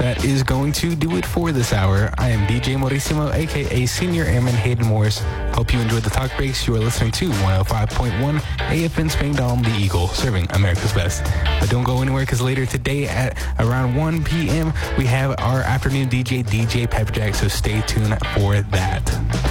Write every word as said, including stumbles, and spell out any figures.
that is going to do it for this hour. I am D J Morissimo, a k a. Senior Airman Hayden Morris. Hope you enjoyed the talk breaks. You are listening to one oh five point one A F N Spangdahlem, the Eagle, serving America's best. But don't go anywhere, because later today at around one p.m. we have our afternoon D J, D J Pepperjack, so stay tuned for that.